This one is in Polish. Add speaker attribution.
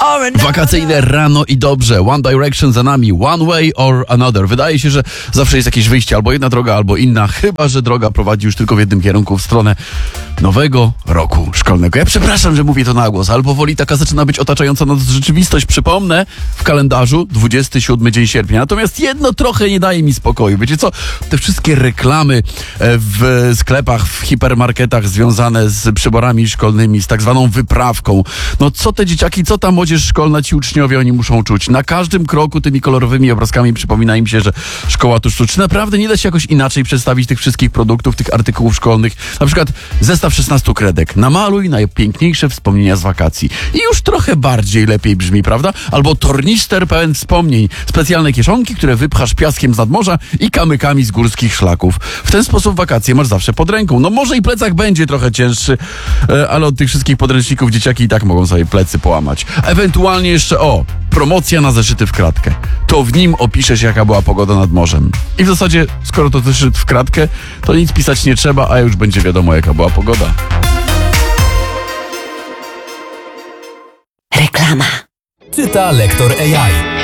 Speaker 1: Wakacyjne rano i dobrze. One Direction za nami. One way or another. Wydaje się, że zawsze jest jakieś wyjście. Albo jedna droga, albo inna. Chyba że droga prowadzi już tylko w jednym kierunku, w stronę nowego roku szkolnego. Ja przepraszam, że mówię to na głos, ale powoli taka zaczyna być otaczająca nas rzeczywistość. Przypomnę, w kalendarzu 27 dzień sierpnia. Natomiast jedno trochę nie daje mi spokoju. Wiecie co? Te wszystkie reklamy w sklepach, w hipermarketach związane z przyborami szkolnymi, z tak zwaną wyprawką. No co te dzieciaki, co ta młodzież szkolna, ci uczniowie, oni muszą czuć. Na każdym kroku tymi kolorowymi obrazkami przypomina im się, że szkoła to sztuczna. Naprawdę nie da się jakoś inaczej przedstawić tych wszystkich produktów, tych artykułów szkolnych. Na przykład zestaw 16 kredek. Namaluj najpiękniejsze wspomnienia z wakacji. I już trochę bardziej lepiej brzmi, prawda? Albo tornister pełen wspomnień. Specjalne kieszonki, które wypchasz piaskiem z nadmorza i kamykami z górskich szlaków. W ten sposób wakacje masz zawsze pod ręką. No może i plecak będzie trochę cięższy, ale od tych wszystkich podręczników dzieciaki i tak mogą sobie plecy połamać. Ewentualnie jeszcze promocja na zeszyty w kratkę. To w nim opiszesz, jaka była pogoda nad morzem. I w zasadzie, skoro to zeszyt w kratkę, to nic pisać nie trzeba, a już będzie wiadomo, jaka była pogoda.
Speaker 2: Reklama.
Speaker 3: Czyta lektor AI.